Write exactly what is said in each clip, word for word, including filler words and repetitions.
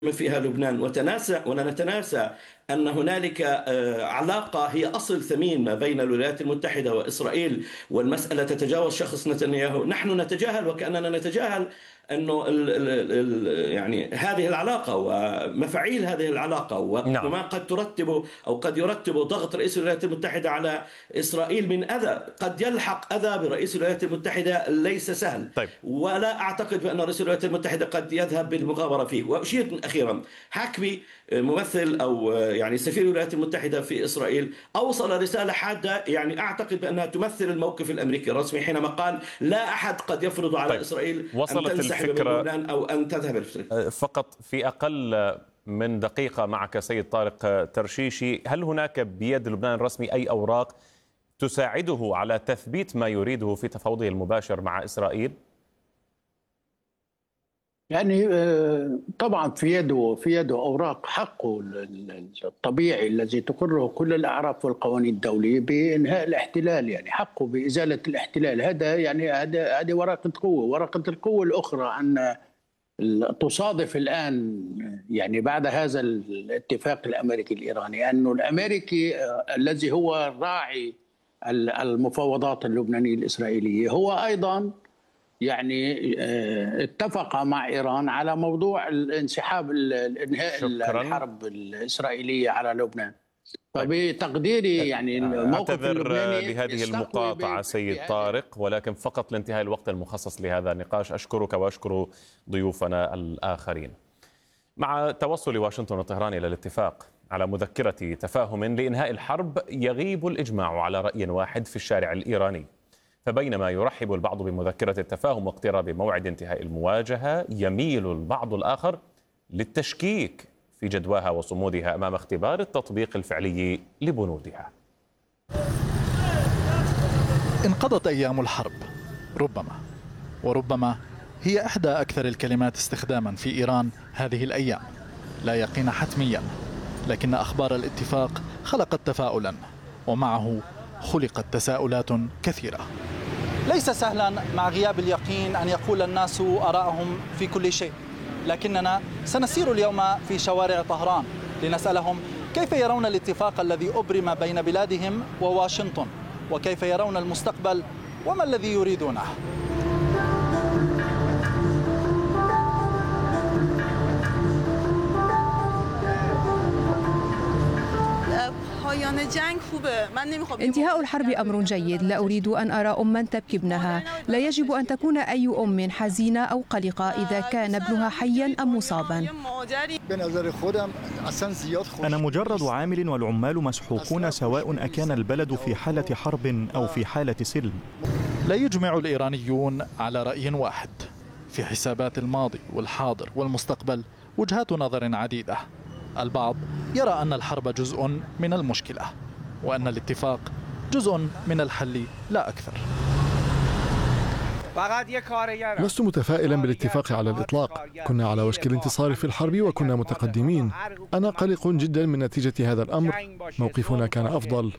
فيها لبنان، وتناسى ولا نتناسى أن هنالك علاقة هي أصل ثمين ما بين الولايات المتحدة وإسرائيل، والمسألة تتجاوز شخص نتنياهو. نحن نتجاهل وكأننا نتجاهل أنه ال ال ال يعني هذه العلاقة ومفاعيل هذه العلاقة وما قد ترتب أو قد يرتب ضغط رئيس الولايات المتحدة على إسرائيل من أذى قد يلحق أذى برئيس الولايات المتحدة ليس سهل. طيب. ولا أعتقد بأن رئيس الولايات المتحدة قد يذهب بالمغامرة فيه. وأشير أخيرا، حاكمي ممثل أو يعني سفير الولايات المتحدة في إسرائيل أوصل رسالة حادة، يعني أعتقد بأنها تمثل الموقف الأمريكي الرسمي حينما قال لا أحد قد يفرض على طيب. إسرائيل أن تنسحب من لبنان أو أن تذهب إلى فقط في أقل من دقيقة معك سيد طارق ترشيشي، هل هناك بيد لبنان الرسمي أي أوراق تساعده على تثبيت ما يريده في تفاوضه المباشر مع إسرائيل؟ يعني طبعا في يده في يده اوراق حقه الطبيعي الذي تقره كل الاعراف والقوانين الدوليه بانهاء الاحتلال، يعني حقه بازاله الاحتلال. هذا يعني هذا هذه ورقه قوه. ورقه القوه الاخرى ان تصادف الان يعني بعد هذا الاتفاق الامريكي الايراني انه الامريكي الذي هو راعي المفاوضات اللبنانيه الاسرائيليه هو ايضا يعني اتفق مع إيران على موضوع الانسحاب الانهاء الحرب الإسرائيلية على لبنان. فبتقديري يعني الموقف أعتذر لهذه المقاطعة سيد طارق، ولكن فقط لانتهاء الوقت المخصص لهذا النقاش أشكرك وأشكر ضيوفنا الآخرين. مع توصل واشنطن وطهران إلى الاتفاق على مذكرة تفاهم لإنهاء الحرب، يغيب الإجماع على رأي واحد في الشارع الإيراني. فبينما يرحب البعض بمذكرة التفاهم واقتراب موعد انتهاء المواجهة، يميل البعض الآخر للتشكيك في جدواها وصمودها أمام اختبار التطبيق الفعلي لبنودها. انقضت أيام الحرب، ربما وربما هي إحدى أكثر الكلمات استخداما في إيران هذه الأيام. لا يقين حتميا، لكن أخبار الاتفاق خلقت تفاؤلا، ومعه خلقت تساؤلات كثيرة. ليس سهلا مع غياب اليقين أن يقول الناس آراءهم في كل شيء، لكننا سنسير اليوم في شوارع طهران لنسألهم كيف يرون الاتفاق الذي أبرم بين بلادهم وواشنطن، وكيف يرون المستقبل وما الذي يريدونه. انتهاء الحرب أمر جيد. لا أريد أن أرى أما تبكي ابنها. لا يجب أن تكون أي أم حزينة أو قلقة إذا كان ابنها حيا أم مصابا. أنا مجرد عامل، والعمال مسحوقون سواء أكان البلد في حالة حرب أو في حالة سلم. لا يجمع الإيرانيون على رأي واحد. في حسابات الماضي والحاضر والمستقبل وجهات نظر عديدة. البعض يرى أن الحرب جزء من المشكلة، وأن الاتفاق جزء من الحل لا أكثر. لست متفائلا بالاتفاق على الإطلاق. كنا على وشك الانتصار في الحرب وكنا متقدمين. أنا قلق جدا من نتيجة هذا الأمر. موقفنا كان أفضل.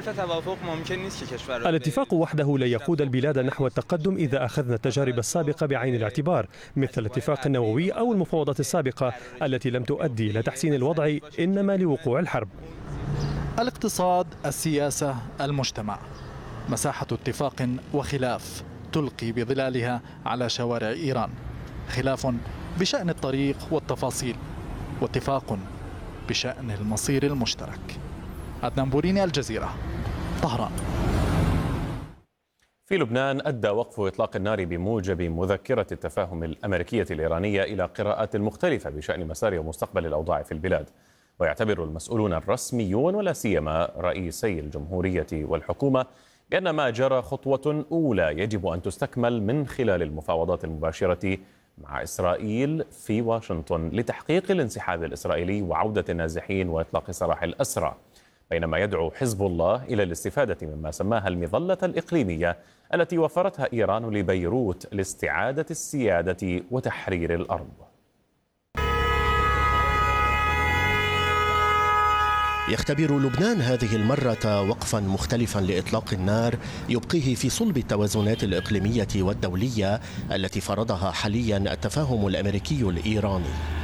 الاتفاق وحده لا يقود البلاد نحو التقدم إذا أخذنا التجارب السابقة بعين الاعتبار، مثل الاتفاق النووي أو المفاوضات السابقة التي لم تؤدي إلى تحسين الوضع إنما لوقوع الحرب. الاقتصاد، السياسة، المجتمع، مساحة اتفاق وخلاف تلقي بظلالها على شوارع إيران. خلاف بشأن الطريق والتفاصيل، واتفاق بشأن المصير المشترك. عدنان بوريني، الجزيرة، طهران. في لبنان أدى وقف إطلاق النار بموجب مذكرة التفاهم الأمريكية الإيرانية إلى قراءات مختلفة بشأن مسار ومستقبل الأوضاع في البلاد. ويعتبر المسؤولون الرسميون ولا سيما رئيسي الجمهورية والحكومة بأن ما جرى خطوة أولى يجب أن تستكمل من خلال المفاوضات المباشرة مع إسرائيل في واشنطن لتحقيق الانسحاب الإسرائيلي وعودة النازحين وإطلاق سراح الأسرى. بينما يدعو حزب الله إلى الاستفادة مما سماها المظلة الإقليمية التي وفرتها إيران لبيروت لاستعادة السيادة وتحرير الأرض. يختبر لبنان هذه المرة وقفا مختلفا لإطلاق النار يبقيه في صلب التوازنات الإقليمية والدولية التي فرضها حاليا التفاهم الأمريكي الإيراني.